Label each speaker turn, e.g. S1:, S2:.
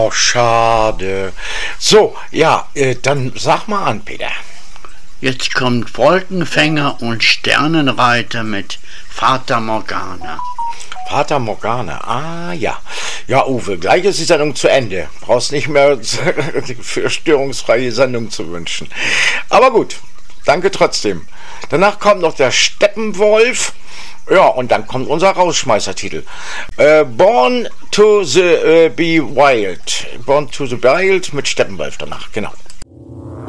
S1: Oh, schade. So, ja, dann sag mal an, Peter.
S2: Jetzt kommt Wolkenfänger und Sternenreiter mit Fata Morgana.
S1: Fata Morgana, ja. Ja, Uwe, gleich ist die Sendung zu Ende. Brauchst nicht mehr für störungsfreie Sendung zu wünschen. Aber gut, danke trotzdem. Danach kommt noch der Steppenwolf. Ja, und dann kommt unser Rausschmeißertitel. Born to the Be Wild. Born to the Wild mit Steppenwolf danach, genau.